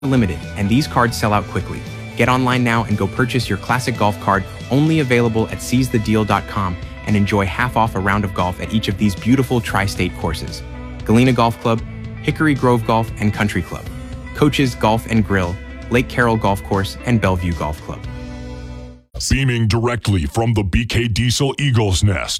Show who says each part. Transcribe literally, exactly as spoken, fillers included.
Speaker 1: limited, and these cards sell out quickly. Get online now and go purchase your classic golf card, only available at seize the deal dot com, and enjoy half off a round of golf at each of these beautiful tri-state courses: Galena Golf Club, Hickory Grove Golf and Country Club, Coaches Golf and Grill, Lake Carroll Golf Course, and Bellevue Golf Club.
Speaker 2: Beaming directly from the B K Diesel Eagles Nest,